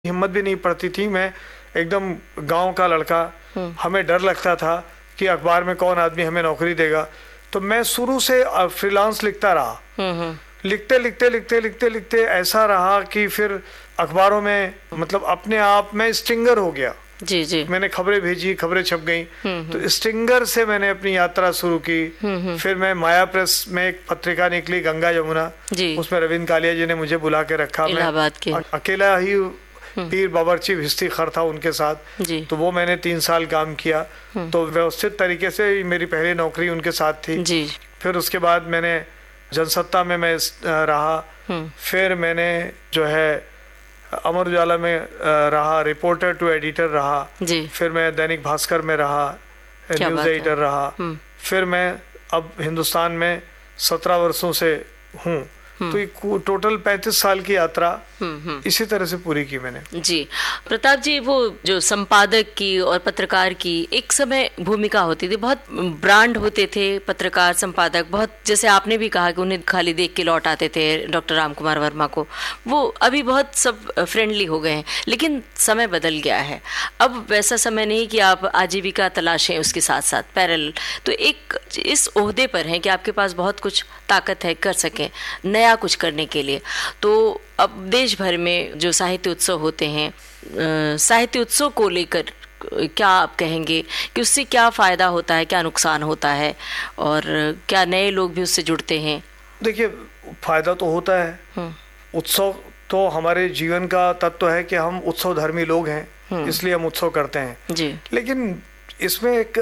हिम्मत भी नहीं पड़ती थी। मैं एकदम गांव का लड़का, हमें डर लगता था कि अखबार में कौन आदमी हमें नौकरी देगा। तो मैं शुरू से फ्रीलांस लिखता रहा। लिखते लिखते लिखते लिखते लिखते ऐसा रहा कि फिर अखबारों में मतलब अपने आप में स्टिंगर हो गया। जी जी। मैंने खबरें भेजी, खबरें छप गई। तो स्टिंगर से मैंने अपनी यात्रा शुरू की। फिर मैं माया प्रेस में एक पत्रिका निकली, गंगा यमुना, उसमें रविंद्र कालिया जी ने मुझे बुला के रखा। इलाहाबाद के अकेला ही पीर बावर्ची भिस्ती खर था उनके साथ। तो वो मैंने 3 साल काम किया। तो व्यवस्थित तरीके से मेरी पहली नौकरी उनके साथ थी। जी। फिर उसके बाद मैंने जनसत्ता में मैं रहा। फिर मैंने जो है अमर उजाला में रहा, रिपोर्टर टू एडिटर रहा। जी। फिर मैं दैनिक भास्कर में रहा, न्यूज एडिटर रहा। फिर मैं अब हिंदुस्तान में 17 वर्षों से हूँ। तो ये टोटल 35 साल की यात्रा इसी तरह से पूरी की मैंने। जी प्रताप जी, वो जो संपादक की और पत्रकार की एक समय भूमिका होती थी, बहुत ब्रांड होते थे पत्रकार संपादक, बहुत, जैसे आपने भी कहा कि उन्हें खाली देख के लौट आते थे डॉक्टर राम कुमार वर्मा को। वो अभी बहुत सब फ्रेंडली हो गए हैं, लेकिन समय बदल गया है। अब वैसा समय नहीं कि आप आजीविका तलाशें उसके साथ साथ पैरेलल। तो एक इस ओहदे पर हैं कि आपके पास बहुत कुछ ताकत है, कर सकें नया कुछ करने के लिए। तो अब देश भर में जो साहित्य उत्सव होते हैं, साहित्य उत्सव को लेकर क्या आप कहेंगे कि उससे क्या फ़ायदा होता है, क्या नुकसान होता है, और क्या नए लोग भी उससे जुड़ते हैं? देखिए, फ़ायदा तो होता है। उत्सव तो हमारे जीवन का तत्व है कि हम उत्सव धर्मी लोग हैं, इसलिए हम उत्सव करते हैं जी। लेकिन इसमें एक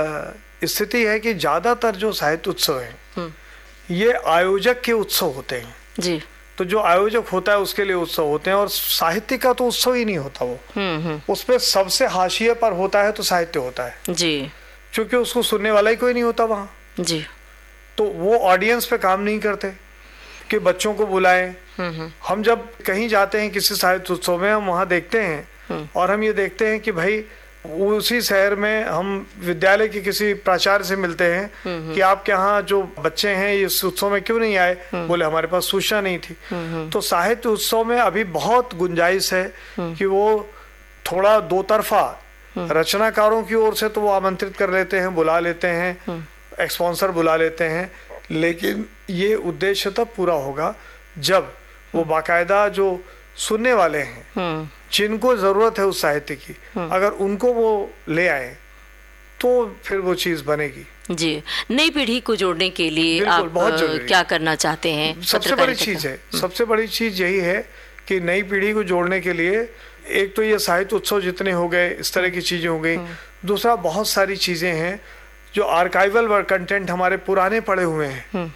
स्थिति है कि ज़्यादातर जो साहित्य उत्सव हैं ये आयोजक के उत्सव होते हैं। जी। तो जो आयोजक होता है उसके लिए उत्सव होते हैं, और साहित्य का तो उत्सव ही नहीं होता वो। उसपे सबसे हाशिए पर होता है तो साहित्य होता है जी, क्योंकि उसको सुनने वाला ही कोई नहीं होता वहाँ जी। तो वो ऑडियंस पे काम नहीं करते कि बच्चों को बुलाएं। हम जब कहीं जाते हैं किसी साहित्य उत्सव में, हम वहाँ देखते हैं और हम ये देखते हैं कि भाई उसी शहर में हम विद्यालय के किसी प्राचार्य से मिलते हैं कि आपके यहाँ जो बच्चे हैं इस उत्सव में क्यों नहीं आए। बोले हमारे पास सूचना नहीं थी। तो साहित्य उत्सव में अभी बहुत गुंजाइश है कि वो थोड़ा दो तरफा, रचनाकारों की ओर से तो वो आमंत्रित कर लेते हैं, बुला लेते हैं, स्पॉन्सर बुला लेते हैं, लेकिन ये उद्देश्य तब पूरा होगा जब वो बाकायदा जो सुनने वाले हैं, जिनको जरूरत है उस साहित्य की, अगर उनको वो ले आए तो फिर वो चीज बनेगी जी। नई पीढ़ी को जोड़ने के लिए आप क्या करना चाहते हैं? सबसे बड़ी चीज है, सबसे बड़ी चीज यही है कि नई पीढ़ी को जोड़ने के लिए एक तो ये साहित्य उत्सव जितने हो गए, इस तरह की चीजें हो गई। दूसरा, बहुत सारी चीजें हैं जो आर्काइवल कंटेंट हमारे पुराने पड़े हुए हैं।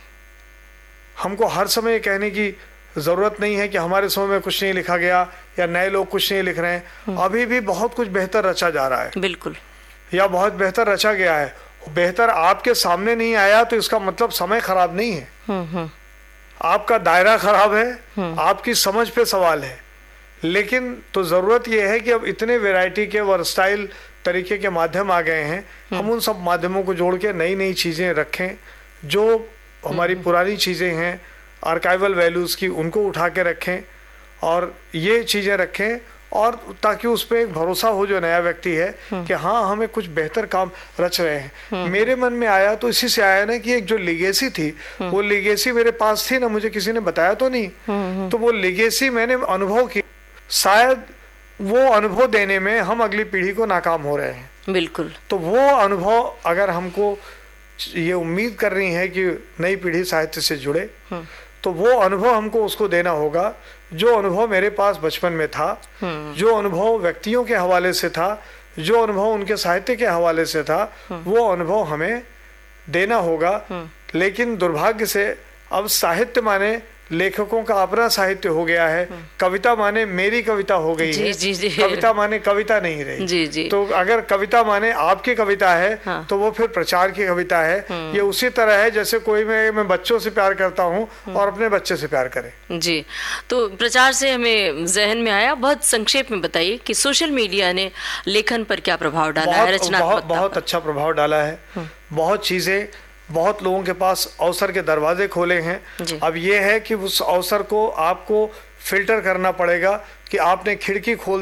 हमको हर समय कहने की जरूरत नहीं है कि हमारे समय में कुछ नहीं लिखा गया या नए लोग कुछ नहीं लिख रहे हैं। अभी भी बहुत कुछ बेहतर रचा जा रहा है, बिल्कुल, या बहुत बेहतर रचा गया है। बेहतर आपके सामने नहीं आया तो इसका मतलब समय खराब नहीं है, आपका दायरा खराब है, आपकी समझ पे सवाल है। लेकिन तो जरूरत यह है कि अब इतने वैरायटी के वर्सटाइल तरीके के माध्यम आ गए हैं, हम उन सब माध्यमों को जोड़ के नई नई चीजें रखें। जो हमारी पुरानी चीजें हैं आर्काइवल वैल्यूज की, उनको उठा के रखें और ये चीजें रखें, और ताकि उस पर एक भरोसा हो जो नया व्यक्ति है कि हाँ हमें कुछ बेहतर काम रच रहे हैं। मेरे मन में आया तो इसी से आया ना कि एक जो लिगेसी थी, वो लिगेसी मेरे पास थी ना, मुझे किसी ने बताया तो नहीं। तो वो लिगेसी मैंने अनुभव की, शायद वो अनुभव देने में हम अगली पीढ़ी को नाकाम हो रहे हैं। बिल्कुल। तो वो अनुभव अगर हमको ये उम्मीद कर रही है कि नई पीढ़ी साहित्य से जुड़े, तो वो अनुभव हमको उसको देना होगा जो अनुभव मेरे पास बचपन में था, जो अनुभव व्यक्तियों के हवाले से था, जो अनुभव उनके साहित्य के हवाले से था, वो अनुभव हमें देना होगा। लेकिन दुर्भाग्य से अब साहित्य माने लेखकों का अपना साहित्य हो गया है, कविता माने मेरी कविता हो गई है। जी। कविता माने कविता नहीं रही। जी। तो अगर कविता माने आपकी कविता है, तो वो फिर प्रचार की कविता है। ये उसी तरह है जैसे कोई मैं बच्चों से प्यार करता हूँ और अपने बच्चे से प्यार करे। जी। तो प्रचार से हमें जहन में आया, बहुत संक्षेप में बताइए कि सोशल मीडिया ने लेखन पर क्या प्रभाव डाला है? रचनात्मकता बहुत अच्छा प्रभाव डाला है। बहुत चीजें, बहुत लोगों के पास अवसर के दरवाजे खोले हैं। अब ये है कि उस अवसर को आपको फिल्टर करना पड़ेगा कि आपने खिड़की खोल